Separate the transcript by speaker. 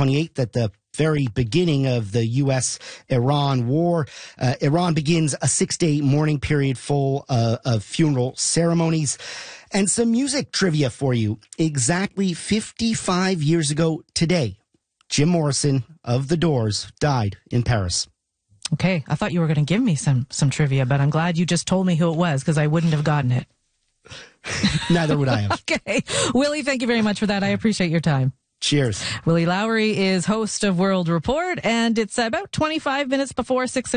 Speaker 1: 28th, at the very beginning of the U.S.-Iran war. Iran begins a 6-day mourning period full of funeral ceremonies. And some music trivia for you. Exactly 55 years ago today, Jim Morrison of The Doors died in Paris.
Speaker 2: Okay, I thought you were going to give me some trivia, but I'm glad you just told me who it was because I wouldn't have gotten it.
Speaker 1: Neither would I have.
Speaker 2: Okay. Willie, thank you very much for that. I appreciate your time.
Speaker 1: Cheers.
Speaker 2: Willie Lowry is host of World Report, and it's about 25 minutes before 6